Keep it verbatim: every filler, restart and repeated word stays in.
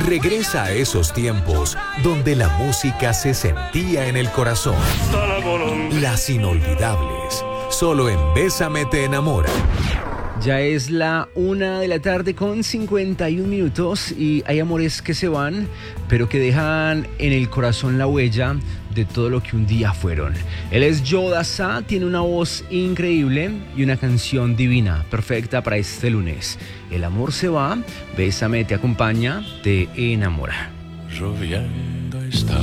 Regresa a esos tiempos donde la música se sentía en el corazón. Las inolvidables. Solo en Bésame te enamora. Ya es la una de la tarde con cincuenta y un minutos y hay amores que se van, pero que dejan en el corazón la huella de todo lo que un día fueron. Él es Joe Dassin, tiene una voz increíble y una canción divina, perfecta para este lunes. El amor se va, Bésame te acompaña, te enamora. Lloviendo está.